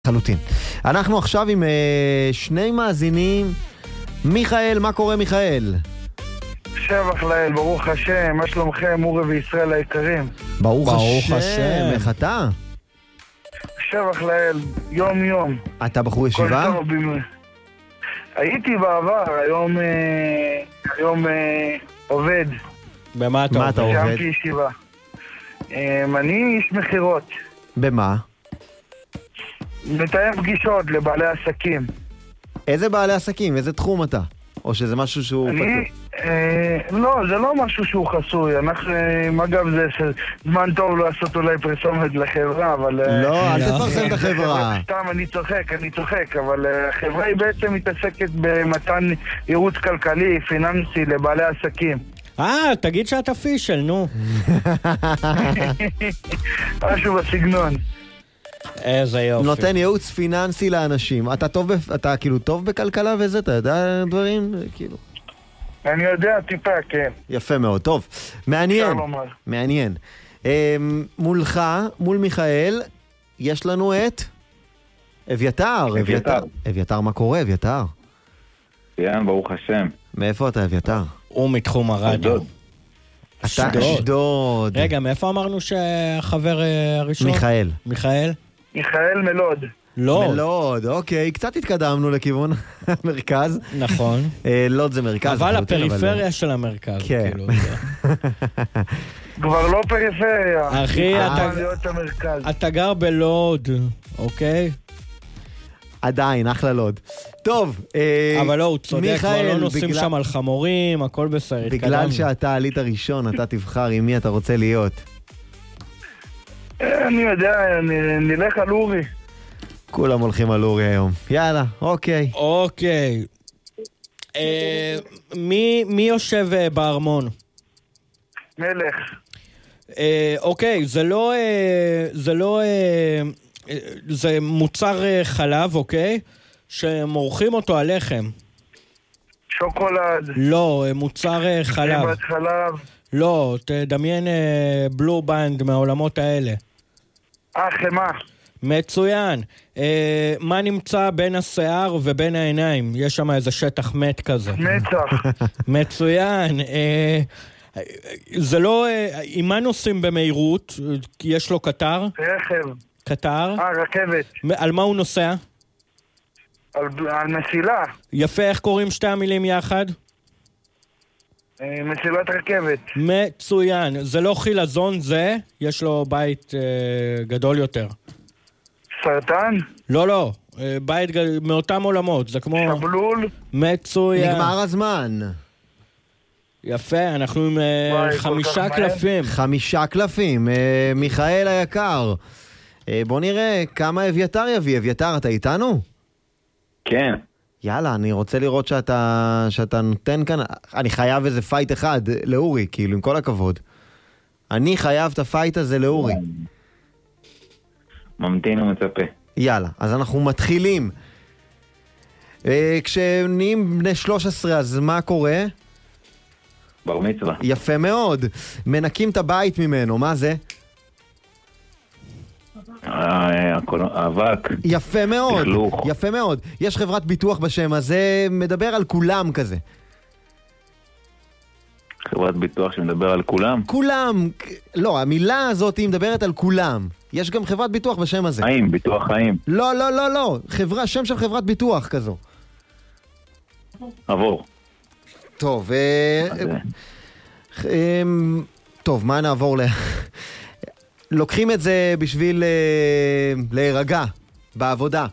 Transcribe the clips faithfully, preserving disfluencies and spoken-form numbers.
חלוטין. אנחנו עכשיו עם uh, שני מאזינים. מיכאל, מה קורה מיכאל? שבח לאל, ברוך השם, מה שלומכם, אורי וישראל היקרים? ברוך, ברוך השם. השם. איך אתה? שבח לאל, יום יום. אתה בחור ישיבה? כל טוב במ... הייתי בעבר, היום, אה, היום אה, עובד. במה אתה מה אתה עובד? עובד? סיימתי ישיבה. אה, אני איש מכירות. במה? מתאם פגישות לבעלי עסקים. איזה בעלי עסקים? איזה תחום אתה? או שזה משהו שהוא אני, פתוח? אה, לא, זה לא משהו שהוא חסוי. אנחנו, אה, אגב, זה זמן טוב לעשות אולי פרסומת לחברה, אבל... אה, לא, אל לא. תפרסם את החברה. סתם, אני צוחק, אני צוחק, אבל אה, החברה היא בעצם מתעסקת במתן ייעוץ כלכלי, פיננסי לבעלי עסקים. אה, תגיד שאתה פישל, נו. משהו בסגנון. איזה יופי. נותן ייעוץ פיננסי לאנשים. אתה טוב, ב- אתה כאילו טוב בכלכלה וזה? אתה יודע דברים? כאילו. אני יודע טיפה, כן. יפה מאוד, טוב. מעניין. אפשר לומר. מעניין. אמ, מולך, מול מיכאל, יש לנו את אביתר. אביתר. אביתר, מה קורה, אביתר? כן, ברוך השם. מאיפה אתה, אביתר? הוא מתחום הרדיו. אשדוד. אתה אשדוד. אשדוד. רגע, מאיפה אמרנו שהחבר אה, הראשון? מיכאל. מיכאל? מיכאל מלוד. לא. מלוד, אוקיי, קצת התקדמנו לכיוון המרכז. נכון. אה, לוד זה מרכז. אבל לחלוטין, הפריפריה של המרכז. כן. כאילו, זה- כבר לא פריפריה. אחי, כבר אתה- להיות המרכז. אתה גר בלוד, אוקיי? עדיין, אחלה לוד. טוב, אה, אבל לא, הוא צודק, כבר מיכאל, לא נוסעים בגלל- שם על חמורים, הכל בסדר, בגלל התקדמנו. שאתה עלית ראשון, אתה תבחר עם מי אתה רוצה להיות. אה, אני יודע, נ- נלך על אורי. כולם הולכים על אורי היום. יאללה, אוקיי. אוקיי. אה, מי מי יושב אה, בארמון? מלך. אה, אוקיי, זה לא... אה, זה לא... אה, אה, זה מוצר אה, חלב, אוקיי? שמורחים אותו על לחם. שוקולד. לא, אה, מוצר אה, חלב. בת חלב. לא, תדמיין אה, בלו בנד מהעולמות האלה. אה, חמה. מצוין. אה, מה נמצא בין השיער ובין העיניים? יש שם איזה שטח מת כזה. מצח. מצוין. אה, זה לא... אה, עם מה נוסעים במהירות? יש לו קטר? רכב. קטר? אה, רכבת. על מה הוא נוסע? על, על מסילה. יפה, איך קוראים שתי המילים יחד? אה, מסילת רכבת. מצוין. זה לא חילזון, זה, יש לו בית אה, גדול יותר. סרטן. לא, לא, אה, בית גדול, מאותם עולמות, זה כמו... שבלול. מצוין. נגמר הזמן. יפה, אנחנו עם אה, וואי, כל חמישה כך מהר. קלפים. חמישה קלפים. אה, מיכאל היקר. אה, בוא נראה כמה אביתר יביא. אביתר, אתה איתנו? כן. יאללה, אני רוצה לראות שאתה, שאתה נותן כאן... אני חייב איזה פייט אחד לאורי, כאילו, עם כל הכבוד. אני חייב את הפייט הזה לאורי. ממתין ומצפה. יאללה, אז אנחנו מתחילים. אה, כשנהיים בני שלוש עשרה, אז מה קורה? בר מצווה. יפה מאוד. מנקים את הבית ממנו, מה זה? אה, הכל- אבק. יפה מאוד. לכלוך. יפה מאוד. יש חברת ביטוח בשם הזה, מדבר על כולם כזה. חברת ביטוח שמדבר על כולם. כולם, לא, המילה הזאת היא מדברת על כולם. יש גם חברת ביטוח בשם הזה. חיים, ביטוח חיים. לא, לא, לא, לא. חברה, שם של חברת ביטוח כזו. עבור. טוב, אה, מה זה? אה, טוב, מה נעבור ל... לוקחים את זה בשביל אה, להירגע בעבודה.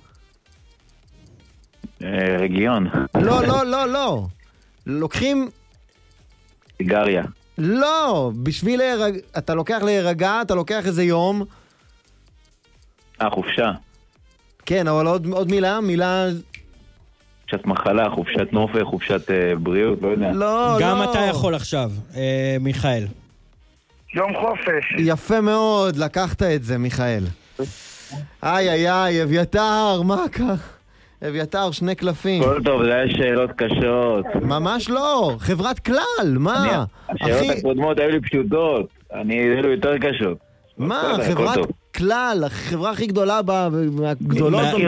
אה, רגיון. לא, לא, לא, לא. לוקחים... סיגריה. לא, בשביל להירגע... אתה לוקח להירגע, אתה לוקח איזה יום. אה, חופשה. כן, אבל עוד, עוד מילה, מילה... חופשת מחלה, חופשת נופך, חופשת אה, בריאות, לא יודע. לא, גם לא. אתה יכול עכשיו, אה, מיכאל. יום חופש. יפה מאוד, לקחת את זה, מיכאל. איי, איי, איי, אביתר, מה כך? אביתר, שני קלפים. כל טוב, זה היה שאלות קשות. ממש לא, חברת כלל, מה? השאלות אחי, הקודמות היו לי פשוטות. אני, אלו יותר קשות. מה, בסדר, הכל חברת טוב. בכלל, החברה הכי גדולה, מהגדולות.